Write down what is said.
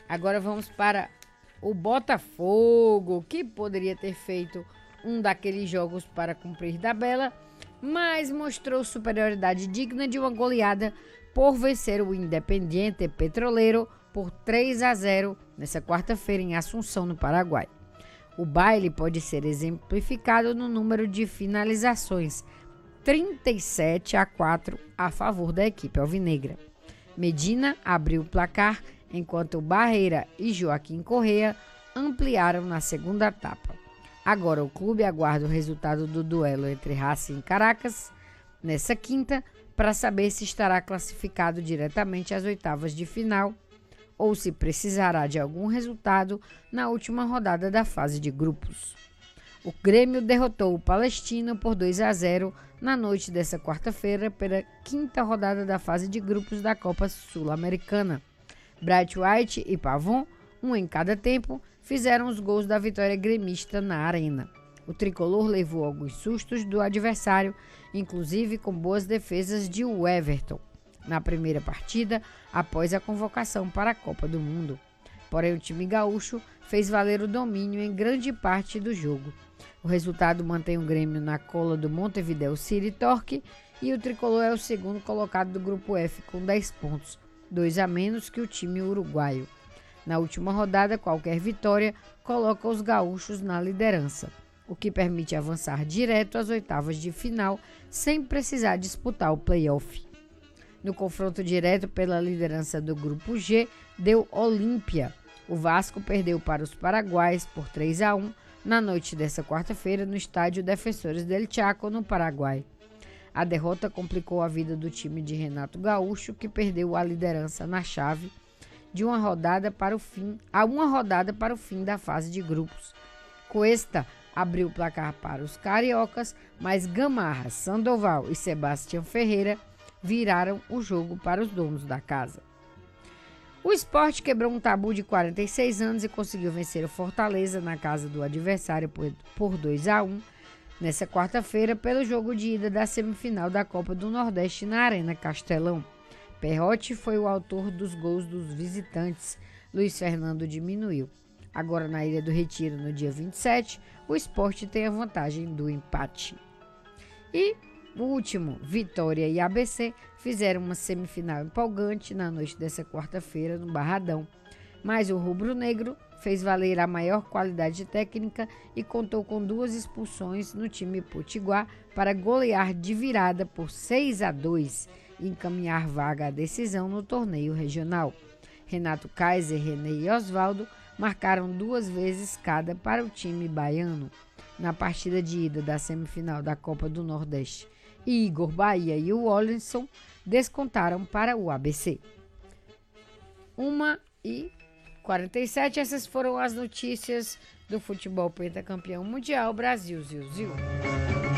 Agora vamos para o Botafogo, que poderia ter feito um daqueles jogos para cumprir tabela, mas mostrou superioridade digna de uma goleada por vencer o Independiente Petroleiro por 3-0 nessa quarta-feira em Assunção, no Paraguai. O baile pode ser exemplificado no número de finalizações, 37-4 a favor da equipe alvinegra. Medina abriu o placar, enquanto Barreira e Joaquim Correa ampliaram na segunda etapa. Agora o clube aguarda o resultado do duelo entre Racing e Caracas nessa quinta para saber se estará classificado diretamente às oitavas de final ou se precisará de algum resultado na última rodada da fase de grupos. O Grêmio derrotou o Palestino por 2-0 na noite dessa quarta-feira pela quinta rodada da fase de grupos da Copa Sul-Americana. Bright White e Pavon, um em cada tempo, fizeram os gols da vitória gremista na arena. O tricolor levou alguns sustos do adversário, inclusive com boas defesas de Everton na primeira partida após a convocação para a Copa do Mundo. Porém, o time gaúcho fez valer o domínio em grande parte do jogo. O resultado mantém o Grêmio na cola do Montevideo City Torque e o tricolor é o segundo colocado do grupo F com 10 pontos, 2 a menos que o time uruguaio. Na última rodada, qualquer vitória coloca os gaúchos na liderança, o que permite avançar direto às oitavas de final sem precisar disputar o play-off. No confronto direto pela liderança do grupo G, deu Olímpia. O Vasco perdeu para os paraguaios por 3-1 na noite dessa quarta-feira no estádio Defensores del Chaco, no Paraguai. A derrota complicou a vida do time de Renato Gaúcho, que perdeu a liderança na chave de uma rodada para o fim da fase de grupos. Cuesta abriu o placar para os cariocas, mas Gamarra, Sandoval e Sebastião Ferreira viraram o jogo para os donos da casa. O Sport quebrou um tabu de 46 anos e conseguiu vencer o Fortaleza na casa do adversário por 2-1 nessa quarta-feira pelo jogo de ida da semifinal da Copa do Nordeste na Arena Castelão. Perrotti foi o autor dos gols dos visitantes. Luiz Fernando diminuiu. Agora na Ilha do Retiro, no dia 27, o Sport tem a vantagem do empate. E o último, Vitória e ABC, fizeram uma semifinal empolgante na noite dessa quarta-feira no Barradão. Mas o rubro-negro fez valer a maior qualidade técnica e contou com 2 expulsões no time potiguar para golear de virada por 6-2 e encaminhar vaga à decisão no torneio regional. Renato Kaiser, René e Osvaldo marcaram 2 vezes cada para o time baiano. Na partida de ida da semifinal da Copa do Nordeste, Igor Bahia e o Wallinson descontaram para o ABC. 1h47, essas foram as notícias do futebol pentacampeão mundial Brasil, Ziu, Ziu.